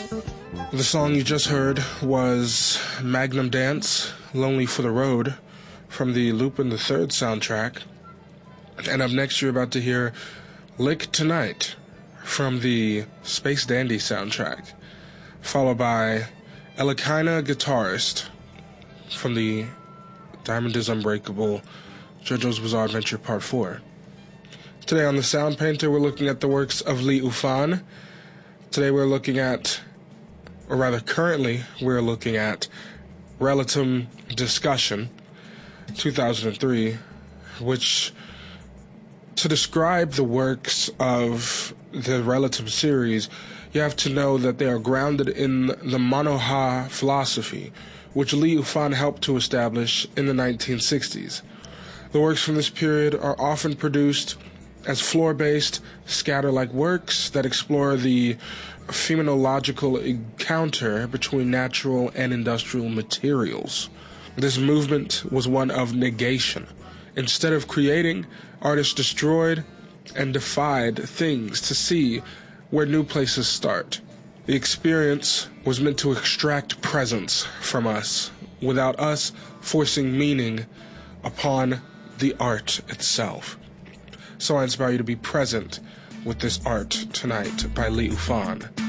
The song you just heard was Magnum Dance, Lonely for the Road, from the Lupin the Third soundtrack. And up next you're about to hear Lick Tonight from the Space Dandy soundtrack, followed by Elakina Guitarist from the Diamond is Unbreakable JoJo's Bizarre Adventure Part 4. Today on the Sound Painter, we're looking at the works of Lee Ufan. Today we're looking at, or rather currently we're looking at Relatum Discussion 2003, which, to describe the works of the Relatum series, you have to know that they are grounded in the Manoha philosophy, which Lee Ufan helped to establish in the 1960s. The works from this period are often produced as floor-based, scatter-like works that explore the phenomenological encounter between natural and industrial materials. This movement was one of negation. Instead of creating, artists destroyed and defied things to see where new places start. The experience was meant to extract presence from us, without us forcing meaning upon the art itself. So I inspire you to be present with this art tonight by Lee Ufan.